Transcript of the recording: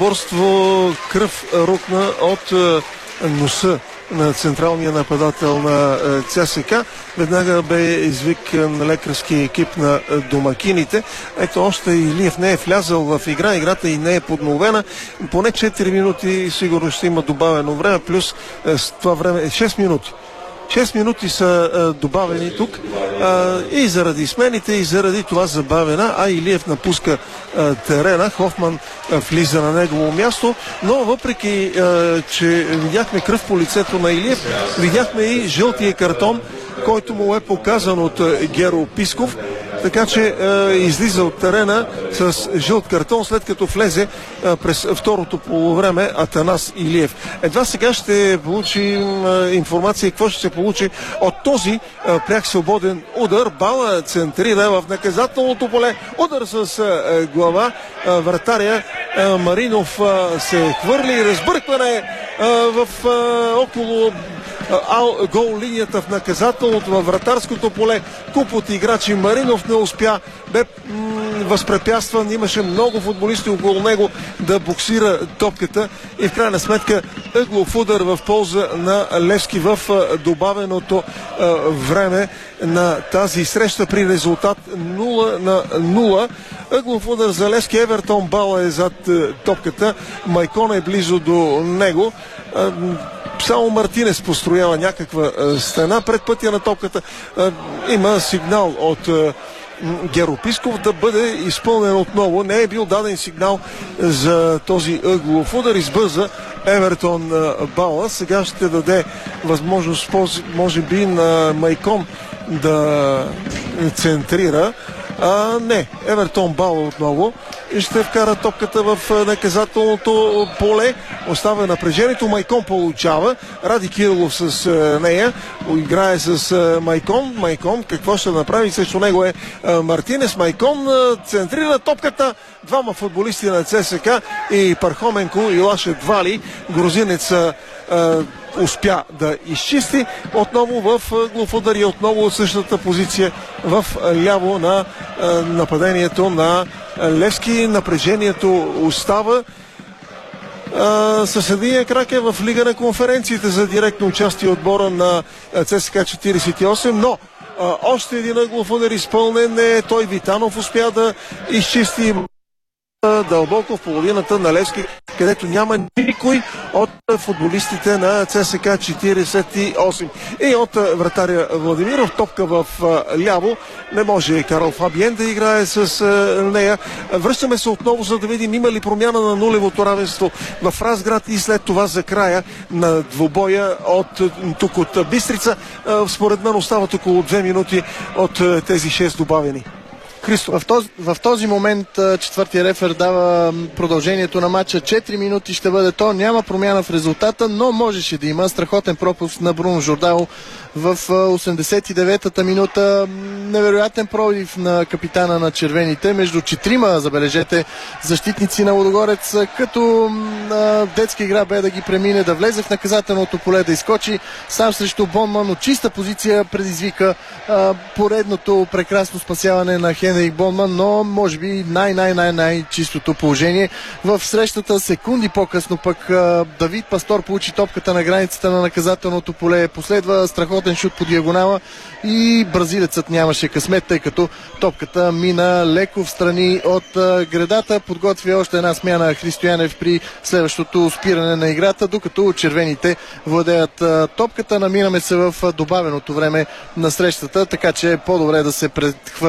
единоборство кръв рукна от носа на централния нападател на ЦСКА. Веднага бе извикан лекарски екип на домакините. Ето, още Илиев не е влязъл в игра. Играта и не е подновена. Поне 4 минути сигурно ще има добавено време, плюс това време 6 минути. 6 минути са добавени тук и заради смените, и заради това забавена, а Илиев напуска терена. Хофман влиза на негово място, но въпреки, че видяхме кръв по лицето на Илиев, видяхме и жълтия картон, който му е показан от Геро Писков, така че излиза от терена с жълт картон, след като влезе през второто полувреме Атанас Илиев. Едва сега ще получим информация какво ще се получи от този пряк свободен удар. Бала центрира в наказателното поле. Удар с глава. Вратаря Маринов се хвърли. Разбъркване в около гол линията в наказателното, във вратарското поле. Куп от играчи. Маринов не успя, бе възпрепятстван, имаше много футболисти около него да боксира топката и в крайна сметка ъглов удар в полза на Левски в добавеното време на тази среща при резултат 0-0. Ъглов удар за Левски. Евертон Бала е зад топката. Майкон е близо до него. Само Мартинес построява някаква стена пред пътя на топката. Има сигнал от Геро Писков да бъде изпълнен отново. Не е бил даден сигнал за този ъглов удар. Избърза Евертон Бала. Сега ще даде възможност, може би, на Майкон да центрира. Не, Евертон Бала отново и ще вкара топката в наказателното поле. Остава напрежението. Майкон получава. Ради Кирилов с нея. Играе с Майкон. Майкон какво ще направи? Срещу него е Мартинес. Майкон центрира топката. Двама футболисти на ЦСКА и Пархоменко и Лаше Двали. Грузинец успя да изчисти. Отново в ъглов удар и отново от същата позиция в ляво на нападението на Левски. Напрежението остава. Със единия крак е в Лига на конференциите за директно участие отбора на ЦСКА 48, но още един ъглов удар изпълнен е. Той Витанов успя да изчисти дълбоко в половината на Левски, където няма никой от футболистите на ЦСКА 48. И от вратаря Владимиров топка в ляво. Не може Карл Фабиен да играе с нея. Връщаме се отново, за да видим има ли промяна на нулевото равенство в Разград и след това за края на двубоя тук от Бистрица. Според мен остават около 2 минути от тези 6 добавени. В този момент четвъртия рефер дава продължението на матча. 4 минути ще бъде то. Няма промяна в резултата, но можеше да има страхотен пропуск на Бруно Жордао в 89-та минута. Невероятен пробив на капитана на червените между 4, забележете, защитници на Лудогорец, като детска игра бе да ги премине, да влезе в наказателното поле, да изскочи сам срещу Бонман. От чиста позиция предизвика поредното прекрасно спасяване на Хенрик Бонман, но може би най-чистото положение в срещата. Секунди по-късно пък Давид Пастор получи топката на границата на наказателното поле. Последва страхотен шут по диагонала и бразилецът нямаше късмет, тъй като топката мина леко в страни от гредата. Подготвя още една смяна Христоянев при следващото спиране на играта, докато червените владеят топката. Намираме се в добавеното време на срещата, така че е по-добре да се предхвърля